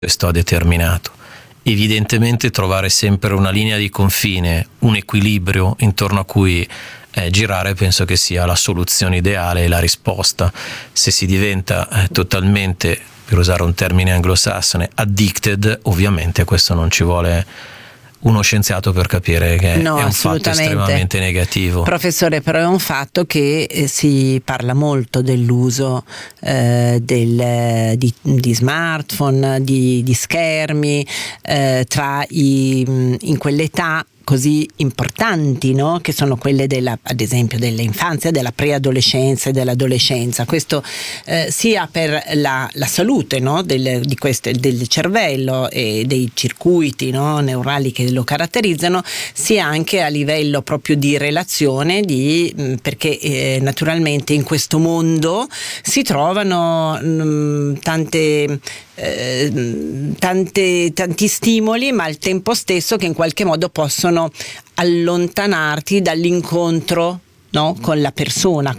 questo ha determinato. Evidentemente trovare sempre una linea di confine, un equilibrio intorno a cui girare, penso che sia la soluzione ideale e la risposta. Se si diventa totalmente, per usare un termine anglosassone, addicted, ovviamente questo non ci vuole uno scienziato per capire che no, è un fatto estremamente negativo. Professore, però è un fatto che si parla molto dell'uso di smartphone, di schermi in quell'età così importanti, no? Che sono quelle ad esempio dell'infanzia, della preadolescenza e dell'adolescenza. Questo sia per la salute, no? del cervello e dei circuiti, no? neurali che lo caratterizzano, sia anche a livello proprio di relazione, perché naturalmente in questo mondo si trovano tanti stimoli, ma al tempo stesso che in qualche modo possono allontanarti dall'incontro, no? Con la persona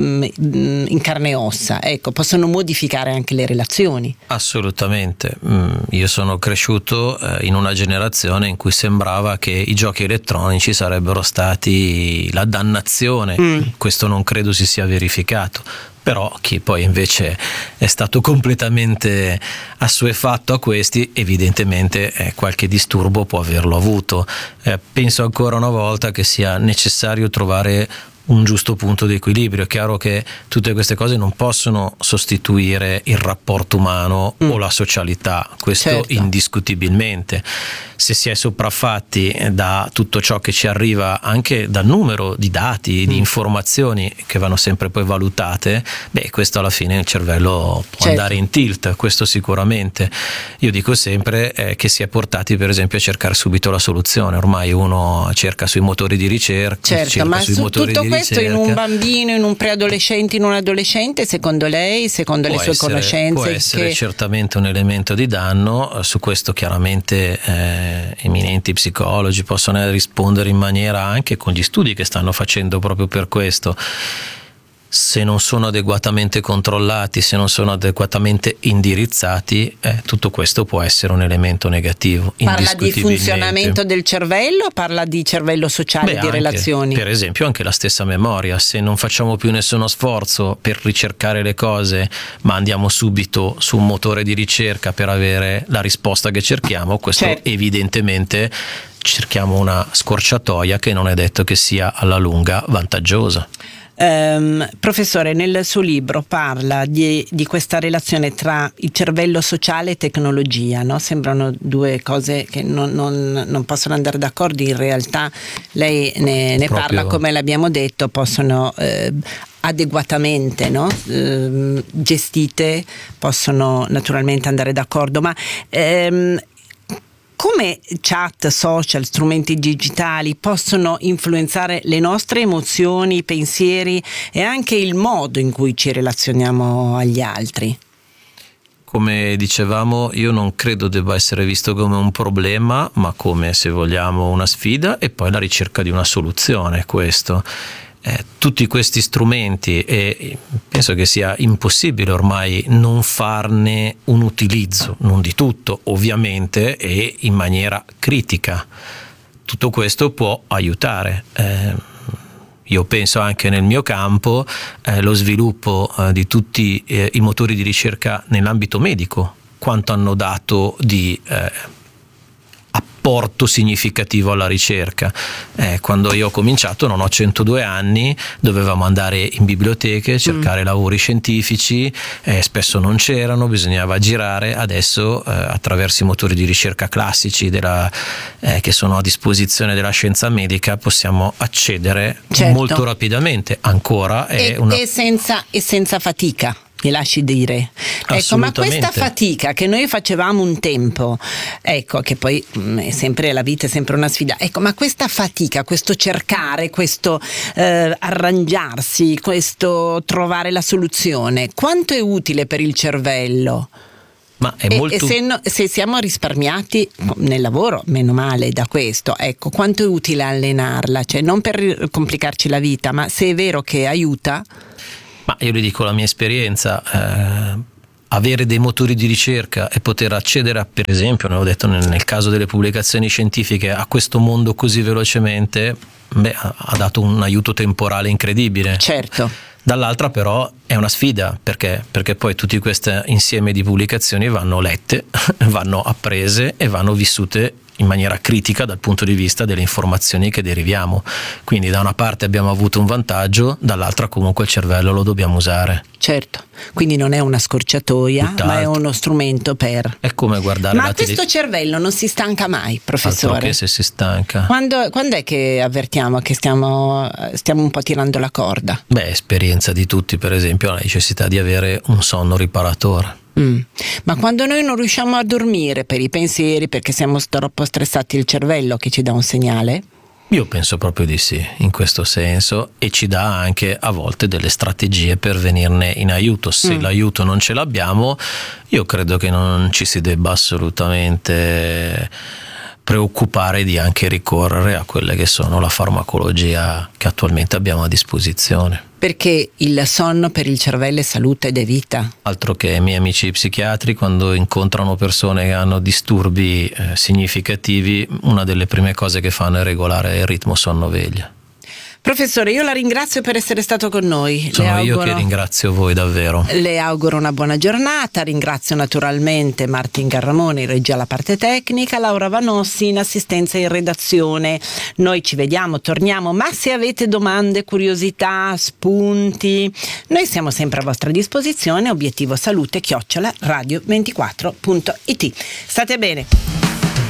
in carne e ossa. Ecco, possono modificare anche le relazioni. Assolutamente. Io sono cresciuto in una generazione in cui sembrava che i giochi elettronici sarebbero stati la dannazione. Questo non credo si sia verificato. Però chi poi invece è stato completamente assuefatto a questi, evidentemente qualche disturbo può averlo avuto. Penso ancora una volta che sia necessario trovare un giusto punto di equilibrio. È chiaro che tutte queste cose non possono sostituire il rapporto umano o la socialità, questo certo. Indiscutibilmente. Se si è sopraffatti da tutto ciò che ci arriva, anche dal numero di dati, di informazioni che vanno sempre poi valutate, questo alla fine il cervello può andare in tilt, questo sicuramente. Io dico sempre che si è portati per esempio a cercare subito la soluzione. Ormai uno cerca sui motori di ricerca, ma su tutto questo in un bambino, in un preadolescente, in un adolescente, secondo lei, secondo le sue conoscenze? Può essere certamente un elemento di danno. Su questo chiaramente eminenti psicologi possono rispondere in maniera, anche con gli studi che stanno facendo proprio per questo. Se non sono adeguatamente controllati, se non sono adeguatamente indirizzati, tutto questo può essere un elemento negativo. Parla di funzionamento del cervello, parla di cervello sociale, di relazioni. Per esempio anche la stessa memoria. Se non facciamo più nessuno sforzo per ricercare le cose, ma andiamo subito su un motore di ricerca per avere la risposta che cerchiamo, questo evidentemente cerchiamo una scorciatoia che non è detto che sia alla lunga vantaggiosa. Professore, nel suo libro parla di questa relazione tra il cervello sociale e tecnologia, no? Sembrano due cose che non possono andare d'accordo. In realtà lei ne parla, come l'abbiamo detto, possono adeguatamente, no? Gestite, possono naturalmente andare d'accordo, ma come chat, social, strumenti digitali possono influenzare le nostre emozioni, i pensieri e anche il modo in cui ci relazioniamo agli altri? Come dicevamo, io non credo debba essere visto come un problema, ma come, se vogliamo, una sfida e poi la ricerca di una soluzione. Questo. Tutti questi strumenti, e penso che sia impossibile ormai non farne un utilizzo, non di tutto ovviamente, e in maniera critica. Tutto questo può aiutare. Io penso anche nel mio campo lo sviluppo di tutti i motori di ricerca nell'ambito medico, quanto hanno dato di apporto significativo alla ricerca. Quando io ho cominciato, non ho 102 anni, dovevamo andare in biblioteche, cercare lavori scientifici, spesso non c'erano, bisognava girare. Adesso attraverso i motori di ricerca classici che sono a disposizione della scienza medica possiamo accedere molto rapidamente, ancora e senza fatica. Mi lasci dire, ecco, ma questa fatica che noi facevamo un tempo, ecco, che poi è sempre, la vita è sempre una sfida, ecco, ma questa fatica, questo cercare, questo arrangiarsi, questo trovare la soluzione, quanto è utile per il cervello? Ma è molto... se siamo risparmiati nel lavoro, meno male da questo, ecco, quanto è utile allenarla? Cioè, non per complicarci la vita, ma se è vero che aiuta. Ma io le dico la mia esperienza, avere dei motori di ricerca e poter accedere per esempio, ne ho detto nel caso delle pubblicazioni scientifiche, a questo mondo così velocemente, ha dato un aiuto temporale incredibile. Certo. Dall'altra però è una sfida, perché poi tutti questo insieme di pubblicazioni vanno lette, vanno apprese e vanno vissute in maniera critica dal punto di vista delle informazioni che deriviamo. Quindi da una parte abbiamo avuto un vantaggio, dall'altra comunque il cervello lo dobbiamo usare. Certo, quindi non è una scorciatoia, Tutt'altro. ma è uno strumento per... È come guardare Ma la questo cervello non si stanca mai, professore? Altro che se si stanca. Quando è che avvertiamo che stiamo un po' tirando la corda? Esperienza di tutti, per esempio la necessità di avere un sonno riparatore. Ma quando noi non riusciamo a dormire per i pensieri, perché siamo troppo stressati, il cervello che ci dà un segnale? Io penso proprio di sì, in questo senso, e ci dà anche a volte delle strategie per venirne in aiuto. Se l'aiuto non ce l'abbiamo, io credo che non ci si debba assolutamente preoccupare di anche ricorrere a quelle che sono la farmacologia che attualmente abbiamo a disposizione. Perché il sonno per il cervello è salute ed è vita. Altro che i miei amici psichiatri, quando incontrano persone che hanno disturbi significativi, una delle prime cose che fanno è regolare il ritmo sonno-veglia. Professore, io la ringrazio per essere stato con noi. Sono io che ringrazio voi davvero. Le auguro una buona giornata, ringrazio naturalmente Martin Garramone in regia alla parte tecnica, Laura Vanossi in assistenza e in redazione. Noi ci vediamo, torniamo, ma se avete domande, curiosità, spunti, noi siamo sempre a vostra disposizione, obiettivo salute @radio24.it. State bene.